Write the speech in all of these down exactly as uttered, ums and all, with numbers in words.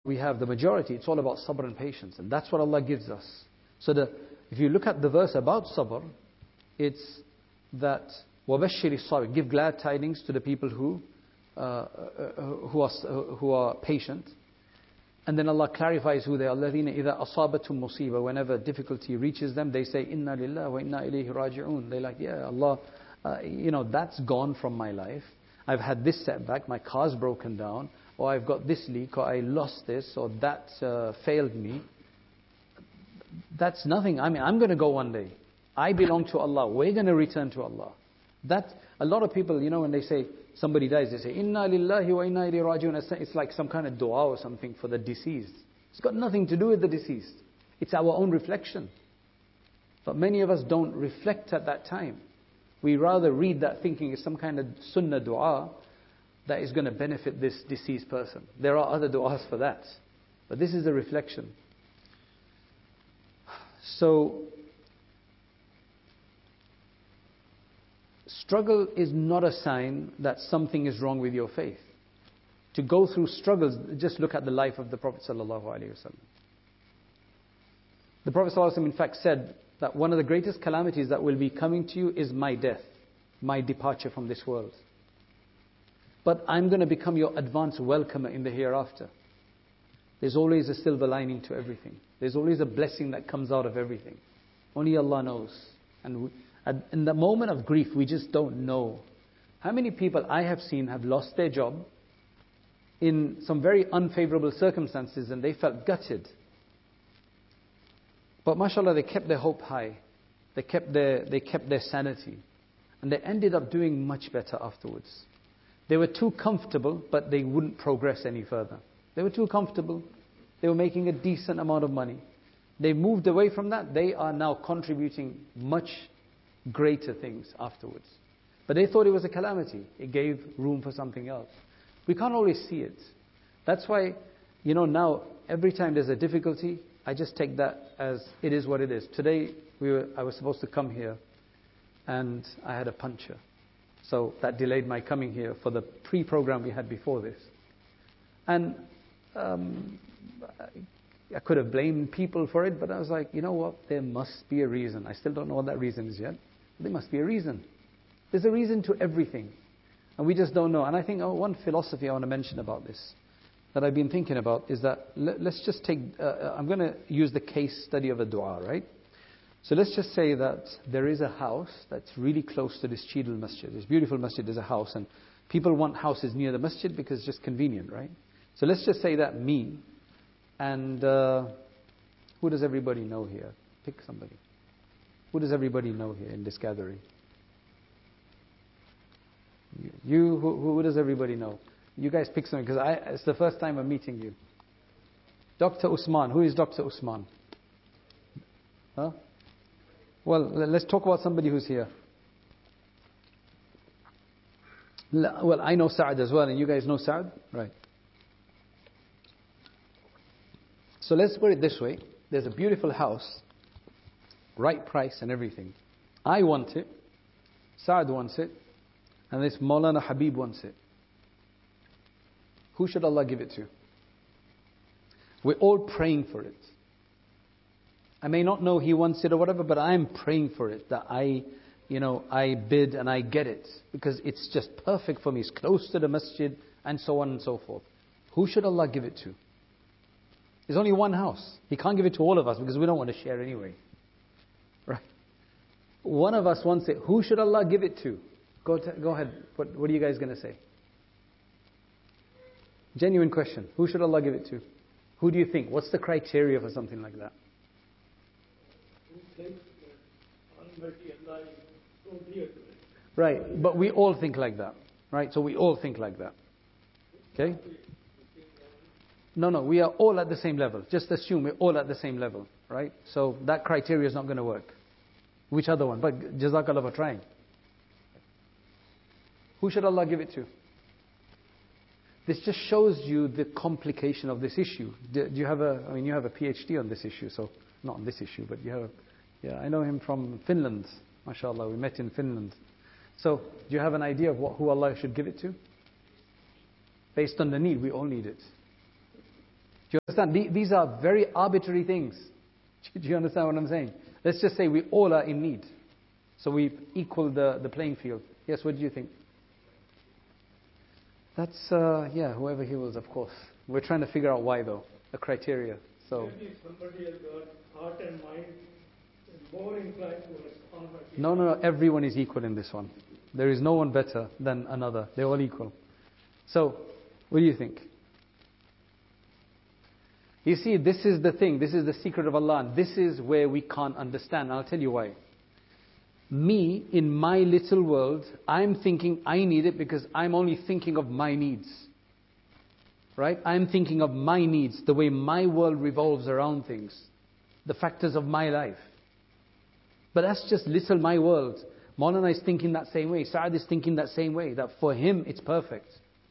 we have the majority, it's all about sabr and patience. And that's what Allah gives us. So the, if you look at the verse about sabr, it's that, وَبَشِّرِ الصَّابِرِينَ, give glad tidings to the people who, uh, who, are, who are patient. And then Allah clarifies who they are. الَّذِينَ إِذَا أَصَابَتْهُمْ مُصِيبَةٌ, whenever difficulty reaches them, they say, إِنَّا لِلَّهِ وَإِنَّا إِلَيْهِ رَاجِعُونَ. They're like, yeah, Allah, uh, you know, that's gone from my life. I've had this setback, my car's broken down, or I've got this leak, or I lost this, or that uh, failed me. That's nothing. I mean, I'm going to go one day. I belong to Allah. We're going to return to Allah. That, a lot of people, you know, when they say somebody dies, they say, Inna lillahi wa inna ilayhi raji'un. It's like some kind of dua or something for the deceased. It's got nothing to do with the deceased. It's our own reflection. But many of us don't reflect at that time. We rather read that thinking it's some kind of sunnah dua that is going to benefit this deceased person. There are other du'as for that. But this is a reflection. So, struggle is not a sign that something is wrong with your faith. To go through struggles, just look at the life of the Prophet ﷺ. The Prophet ﷺ in fact said that one of the greatest calamities that will be coming to you is my death, my departure from this world. But I'm going to become your advance welcomer in the hereafter. There's always a silver lining to everything. There's always a blessing that comes out of everything. Only Allah knows. And we, in the moment of grief, we just don't know. How many people I have seen have lost their job in some very unfavorable circumstances and they felt gutted. But mashallah, they kept their hope high. They kept their, they kept their sanity. And they ended up doing much better afterwards. They were too comfortable, but they wouldn't progress any further. They were too comfortable. They were making a decent amount of money. They moved away from that. They are now contributing much greater things afterwards. But they thought it was a calamity. It gave room for something else. We can't always see it. That's why, you know, now every time there's a difficulty, I just take that as it is what it is. Today, we were, I was supposed to come here and I had a puncture. So that delayed my coming here for the pre-program we had before this. And um, I could have blamed people for it, but I was like, you know what? There must be a reason. I still don't know what that reason is yet. There must be a reason. There's a reason to everything. And we just don't know. And I think oh, one philosophy I want to mention about this, that I've been thinking about, is that let, let's just take, uh, I'm going to use the case study of a dua, right? So let's just say that there is a house that's really close to this Cheadle Masjid. This beautiful masjid, there's a house, and people want houses near the masjid because it's just convenient, right? So let's just say that me, and uh, who does everybody know here? Pick somebody. Who does everybody know here in this gathering? You, you who, who does everybody know? You guys pick somebody, because I, it's the first time I'm meeting you. Doctor Usman. Who is Doctor Usman? Huh? Well, let's talk about somebody who's here. Well, I know Saad as well, and you guys know Saad? Right. So let's put it this way. There's a beautiful house, right price and everything. I want it, Saad wants it, and this Maulana Habib wants it. Who should Allah give it to? We're all praying for it. I may not know he wants it or whatever, but I'm praying for it, that I, you know, I bid and I get it. Because it's just perfect for me. It's close to the masjid and so on and so forth. Who should Allah give it to? There's only one house. He can't give it to all of us because we don't want to share anyway. Right? One of us wants it. Who should Allah give it to? Go, to, go ahead. What, what are you guys going to say? Genuine question. Who should Allah give it to? Who do you think? What's the criteria for something like that? Right, but we all think like that. Right, so we all think like that. Okay? No, no, we are all at the same level. Just assume we're all at the same level. Right? So that criteria is not going to work. Which other one? But Jazakallah for trying. Who should Allah give it to? This just shows you the complication of this issue. Do, do you have a, I mean, you have a PhD on this issue, so not on this issue, but you have a, yeah, I know him from Finland. MashaAllah, we met in Finland. So, do you have an idea of what, who Allah should give it to? Based on the need, we all need it. understand? These are very arbitrary things. Do you understand what I'm saying? Let's just say we all are in need. So we equal the, the playing field. Yes, what do you think? That's, uh, yeah, whoever he was, of course. We're trying to figure out why, though, the criteria. So. Maybe somebody has got heart and mind is more inclined to respond. No, no, no, everyone is equal in this one. There is no one better than another. They're all equal. So, what do you think? You see, this is the thing. This is the secret of Allah. And this is where we can't understand. I'll tell you why. Me, in my little world, I'm thinking I need it because I'm only thinking of my needs. Right? I'm thinking of my needs, the way my world revolves around things. The factors of my life. But that's just little my world. Maulana is thinking that same way. Sa'ad is thinking that same way. That for him, it's perfect.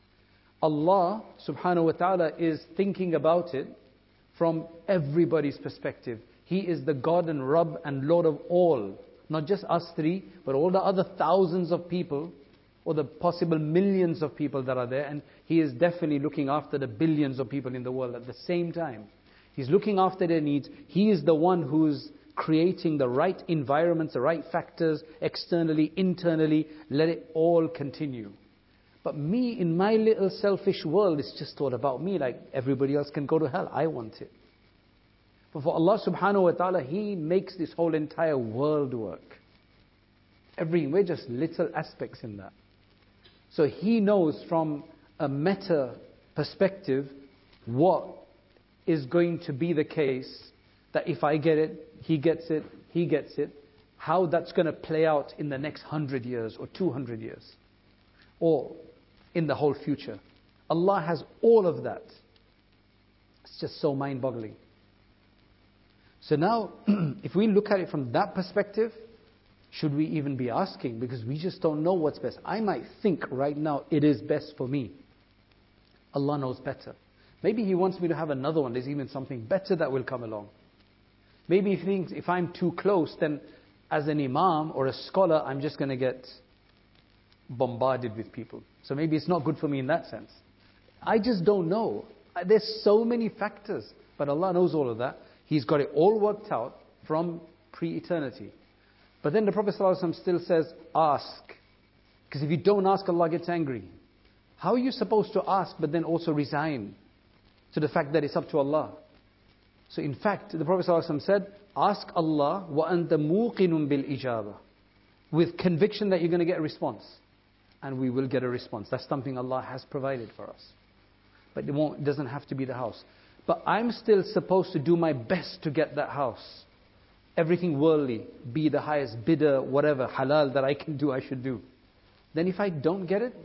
Allah subhanahu wa ta'ala is thinking about it from everybody's perspective. He is the God and Rabb and Lord of all. Not just us three, but all the other thousands of people, or the possible millions of people that are there. And He is definitely looking after the billions of people in the world at the same time. He's looking after their needs. He is the one who's creating the right environments, the right factors, externally, internally. Let it all continue. But me, in my little selfish world, it's just all about me. Like everybody else can go to hell. I want it. But for Allah subhanahu wa ta'ala, He makes this whole entire world work. Every, we're just little aspects in that. So He knows from a meta perspective what is going to be the case, that if I get it, He gets it, He gets it, how that's going to play out in the next hundred years or two hundred years. Or in the whole future. Allah has all of that. It's just so mind-boggling. So now, if we look at it from that perspective, should we even be asking? Because we just don't know what's best. I might think right now it is best for me. Allah knows better. Maybe He wants me to have another one. There's even something better that will come along. Maybe He thinks if I'm too close, then as an imam or a scholar, I'm just going to get bombarded with people. So maybe it's not good for me in that sense. I just don't know. There's so many factors. But Allah knows all of that. He's got it all worked out from pre-eternity. But then the Prophet ﷺ still says, ask. Because if you don't ask, Allah gets angry. How are you supposed to ask but then also resign to the fact that it's up to Allah? So in fact, the Prophet ﷺ said, ask Allah وَأَنْتَ مُوقِنٌ بِالْإِجَابَةِ, with conviction that you're going to get a response. And we will get a response. That's something Allah has provided for us. But it, won't, it doesn't have to be the house. But I'm still supposed to do my best to get that house. Everything worldly, be the highest bidder, whatever, halal that I can do, I should do. Then if I don't get it,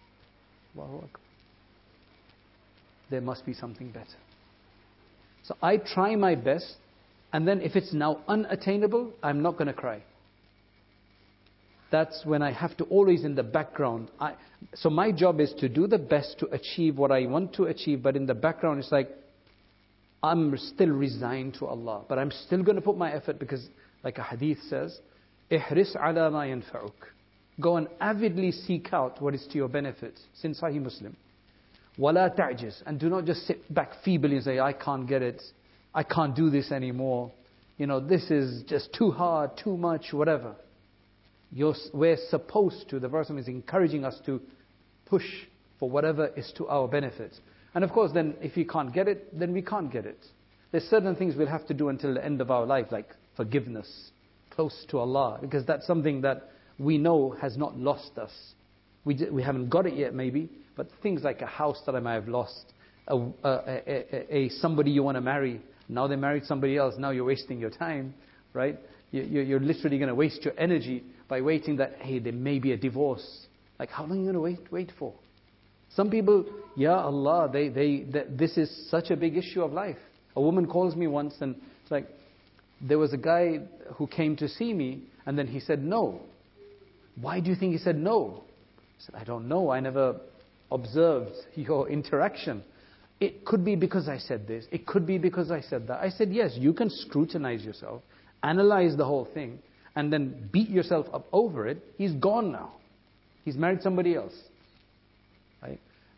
there must be something better. So I try my best, and then if it's now unattainable, I'm not going to cry. That's when I have to always in the background. I, so my job is to do the best to achieve what I want to achieve, but in the background it's like, I'm still resigned to Allah. But I'm still going to put my effort because, like a hadith says, إِحْرِسْ عَلَى مَا يَنْفَعُكَ. Go and avidly seek out what is to your benefit. It's in Sahih Muslim. وَلَا تَعْجِزْ. And do not just sit back feebly and say, I can't get it. I can't do this anymore. You know, this is just too hard, too much, whatever. You're, we're supposed to, the verse is encouraging us to push for whatever is to our benefit. And of course, then if we can't get it, then we can't get it. There's certain things we'll have to do until the end of our life, like forgiveness, close to Allah, because that's something that we know has not lost us. We d- we haven't got it yet, maybe, but things like a house that I might have lost, a, a, a, a, a somebody you want to marry, now they married somebody else, now you're wasting your time, right? You, you're literally going to waste your energy by waiting that, hey, there may be a divorce. Like, how long are you going to wait wait for? Some people, Ya Allah, they, they, they, this is such a big issue of life. A woman calls me once and it's like, there was a guy who came to see me and then he said no. Why do you think he said no? I said, I don't know. I never observed your interaction. It could be because I said this. It could be because I said that. I said, yes, you can scrutinize yourself, analyze the whole thing, and then beat yourself up over it. He's gone now. He's married somebody else. Right?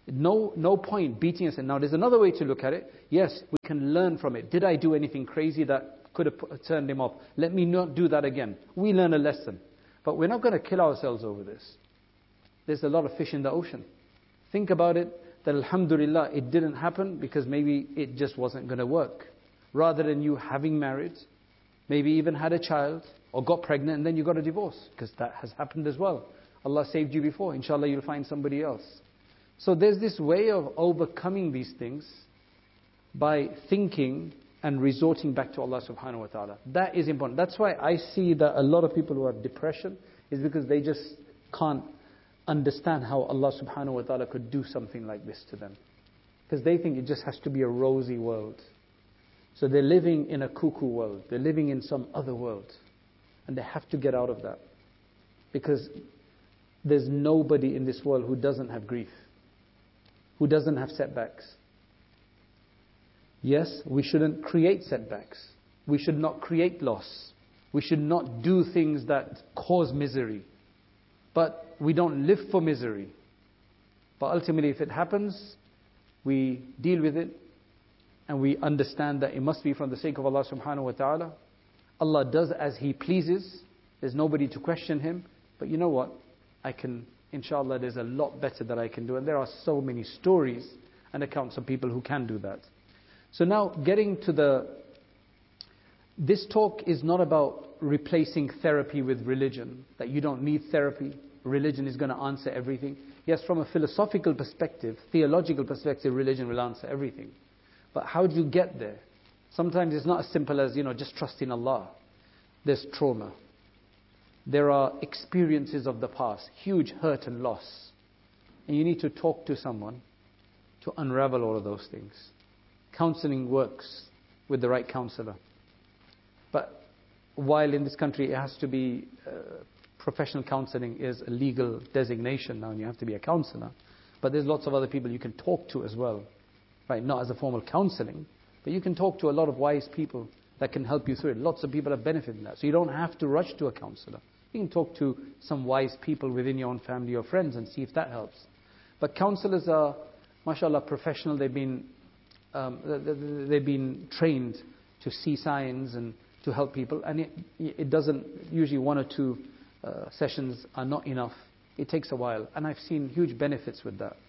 No, no point beating us. Now there's another way to look at it. Yes, we can learn from it. Did I do anything crazy that could have put, turned him off? Let me not do that again. We learn a lesson. But we're not going to kill ourselves over this. There's a lot of fish in the ocean. Think about it, that alhamdulillah, it didn't happen because maybe it just wasn't going to work. Rather than you having married, maybe even had a child, or got pregnant and then you got a divorce. Because that has happened as well. Allah saved you before. Inshallah, you'll find somebody else. So there's this way of overcoming these things by thinking and resorting back to Allah subhanahu wa ta'ala. That is important. That's why I see that a lot of people who have depression is because they just can't understand how Allah subhanahu wa ta'ala could do something like this to them. Because they think it just has to be a rosy world. So they're living in a cuckoo world. They're living in some other world. And they have to get out of that. Because there's nobody in this world who doesn't have grief, who doesn't have setbacks. Yes, we shouldn't create setbacks. We should not create loss. We should not do things that cause misery. But we don't live for misery. But ultimately, if it happens, we deal with it and we understand that it must be from the sake of Allah subhanahu wa ta'ala. Allah does as He pleases. There's nobody to question Him. But you know what? I can, inshallah, there's a lot better that I can do. And there are so many stories and accounts of people who can do that. So now, getting to the... This talk is not about replacing therapy with religion. That you don't need therapy. Religion is going to answer everything. Yes, from a philosophical perspective, theological perspective, religion will answer everything. But how do you get there? Sometimes it's not as simple as, you know, just trust in Allah. There's trauma. There are experiences of the past, huge hurt and loss. And you need to talk to someone to unravel all of those things. Counseling works with the right counselor. But while in this country it has to be, uh, professional counseling is a legal designation now and you have to be a counselor. But there's lots of other people you can talk to as well. Right? Not as a formal counseling, but you can talk to a lot of wise people that can help you through it. Lots of people have benefited from that. So you don't have to rush to a counselor. You can talk to some wise people within your own family or friends and see if that helps. But counselors are, mashallah, professional. They've been, um, they've been trained to see signs and to help people. And it, it doesn't, usually one or two uh, sessions are not enough. It takes a while. And I've seen huge benefits with that.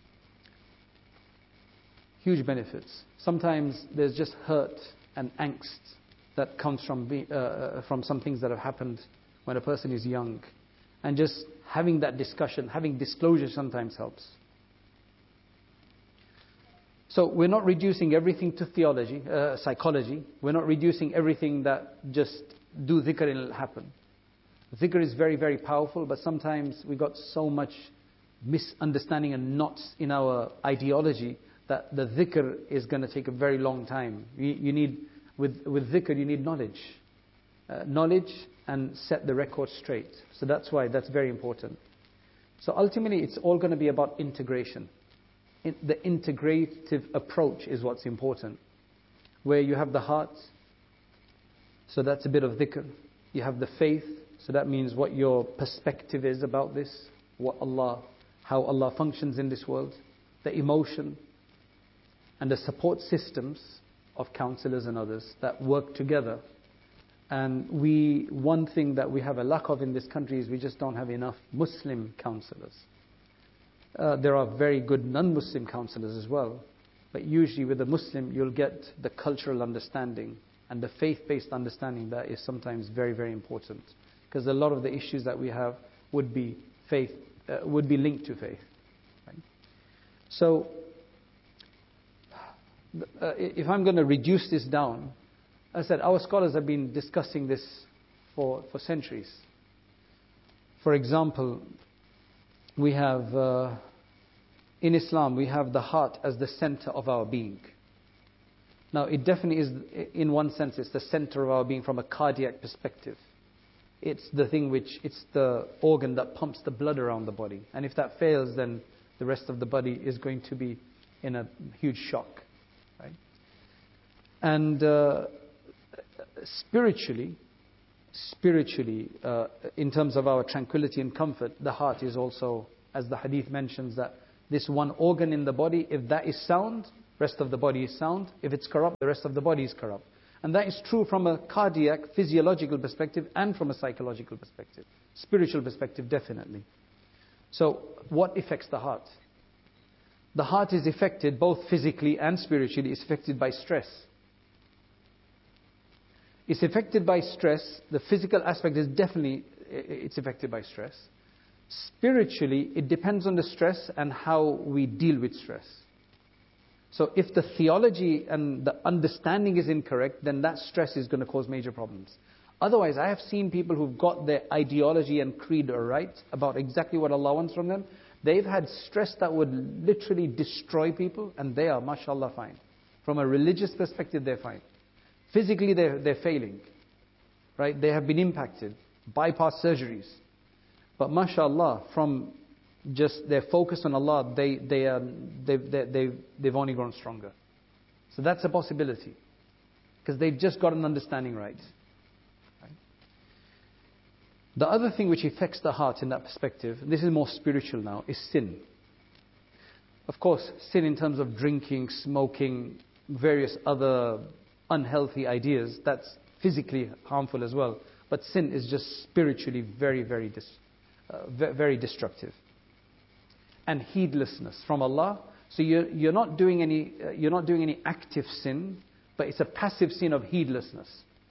Huge benefits. Sometimes there's just hurt and angst that comes from be, uh, from some things that have happened when a person is young. And just having that discussion, having disclosure sometimes helps. So we're not reducing everything to theology, uh, psychology. We're not reducing everything that just do dhikr and it'll happen. Dhikr is very, very powerful, but sometimes we got so much misunderstanding and knots in our ideology that the dhikr is going to take a very long time. You, you need, with, with dhikr, you need knowledge. Uh, knowledge and set the record straight. So that's why that's very important. So ultimately, it's all going to be about integration. In, the integrative approach is what's important. Where you have the heart, so that's a bit of dhikr. You have the faith, so that means what your perspective is about this, what Allah, how Allah functions in this world. The emotion, and the support systems of counselors and others that work together. And we, one thing that we have a lack of in this country is we just don't have enough Muslim counselors. Uh, there are very good non-Muslim counselors as well. But usually with a Muslim, you'll get the cultural understanding and the faith-based understanding that is sometimes very, very important. Because a lot of the issues that we have would be faith, uh, would be linked to faith. Right? So, Uh, if I'm going to reduce this down, I said our scholars have been discussing this for, for centuries. For example, we have, uh, in Islam, we have the heart as the center of our being. Now, it definitely is, in one sense, it's the center of our being from a cardiac perspective. It's the thing which, it's the organ that pumps the blood around the body. And if that fails, then the rest of the body is going to be in a huge shock. Right? And uh, spiritually, spiritually, uh, in terms of our tranquility and comfort, the heart is also, as the hadith mentions, that This one organ in the body, if that is sound, rest of the body is sound. If it's corrupt, the rest of the body is corrupt. And that is true from a cardiac, physiological perspective and from a psychological perspective. Spiritual perspective, definitely. So, what affects the heart? The heart is affected both physically and spiritually. It's affected by stress. It's affected by stress. The physical aspect is definitely, it's affected by stress. Spiritually, it depends on the stress and how we deal with stress. So if the theology and the understanding is incorrect, then that stress is going to cause major problems. Otherwise, I have seen people who've got their ideology and creed right about exactly what Allah wants from them. They've had stress that would literally destroy people, and they are, mashallah, fine. From a religious perspective, they're fine. Physically, they're, they're failing. Right? They have been impacted. Bypass surgeries. But mashallah, from just their focus on Allah, they, they, um, they've, they, they've, they've only grown stronger. So that's a possibility. Because they've just got an understanding right. right. The other thing which affects the heart in that perspective, this is more spiritual now, is sin. Of course, sin in terms of drinking, smoking, various other unhealthy ideas, that's physically harmful as well. But sin is just spiritually very, very, dis, uh, very destructive. And heedlessness from Allah. So you're, you're not doing any, uh, you're not doing any active sin, but it's a passive sin of heedlessness.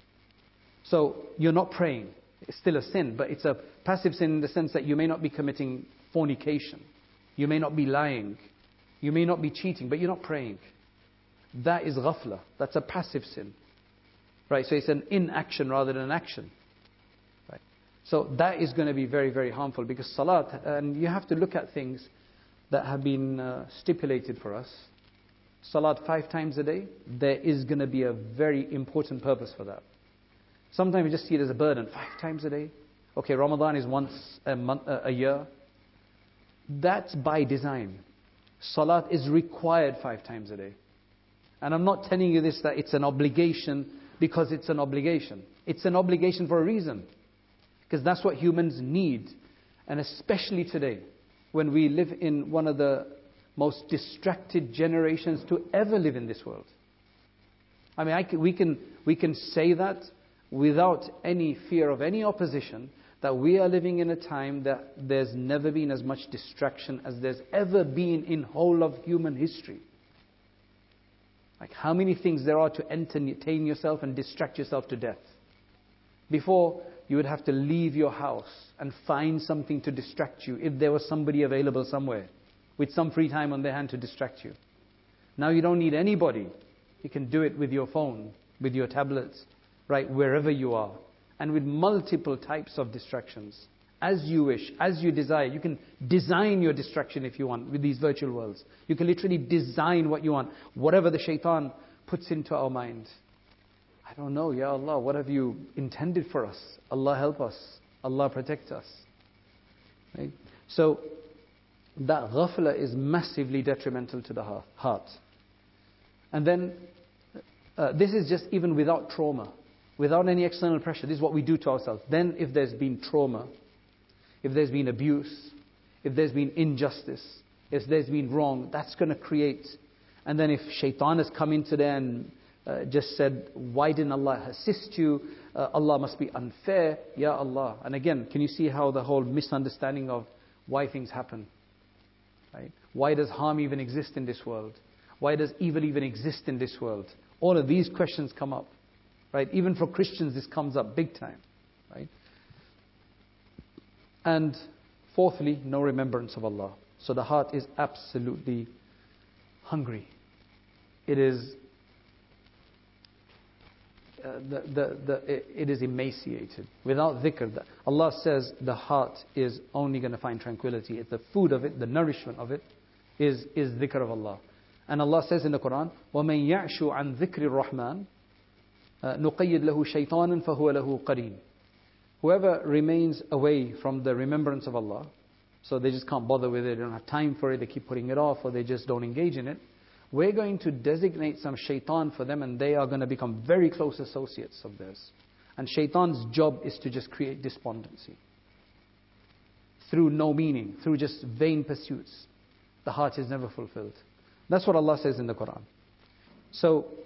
So you're not praying. It's still a sin, but it's a passive sin in the sense that you may not be committing fornication. You may not be lying. You may not be cheating, but you're not praying. That is ghafla. That's a passive sin. Right? So it's an inaction rather than an action. Right? So that is going to be very, very harmful because salat, and you have to look at things that have been uh, stipulated for us. Salat five times a day, there is going to be a very important purpose for that. Sometimes we just see it as a burden. Five times a day? Okay, Ramadan is once a month, uh, a year. That's by design. Salat is required five times a day. And I'm not telling you this that it's an obligation because it's an obligation. It's an obligation for a reason. Because that's what humans need. And especially today, when we live in one of the most distracted generations to ever live in this world. I mean, I can, we can we can say that without any fear of any opposition, that we are living in a time that there's never been as much distraction as there's ever been in whole of human history. Like how many things there are to entertain yourself and distract yourself to death. Before, you would have to leave your house and find something to distract you if there was somebody available somewhere with some free time on their hand to distract you. Now you don't need anybody. You can do it with your phone, with your tablets, right, wherever you are. And with multiple types of distractions. As you wish, as you desire. You can design your distraction if you want with these virtual worlds. You can literally design what you want. Whatever the shaitan puts into our mind. I don't know, Ya Allah, what have you intended for us? Allah help us. Allah protect us. Right? So, that ghafla is massively detrimental to the heart. And then, uh, this is just even without trauma. Without any external pressure. This is what we do to ourselves. Then if there's been trauma, if there's been abuse, if there's been injustice, if there's been wrong, that's going to create. And then if shaitan has come into there and uh, just said, why didn't Allah assist you? Uh, Allah must be unfair. Ya Allah. And again, can you see how the whole misunderstanding of why things happen? Right? Why does harm even exist in this world? Why does evil even exist in this world? All of these questions come up. Right? Even for Christians, this comes up big time. Right? And fourthly, no remembrance of Allah. So the heart is absolutely hungry. It is uh, the, the, the, it, it is emaciated. Without dhikr, the, Allah says the heart is only going to find tranquility. It's the food of it, the nourishment of it, is, is dhikr of Allah. And Allah says in the Quran, وَمَنْ يَعْشُ عَنْ ذِكْرِ الرَّحْمَنِ نُقَيِّدْ لَهُ شَيْطَانًا فَهُوَ لَهُ قَرِينٌ. Whoever remains away from the remembrance of Allah, so they just can't bother with it, they don't have time for it, they keep putting it off, or they just don't engage in it, we're going to designate some shaitan for them, and they are going to become very close associates of theirs. And shaitan's job is to just create despondency. Through no meaning, through just vain pursuits. the heart is never fulfilled. That's what Allah says in the Quran. So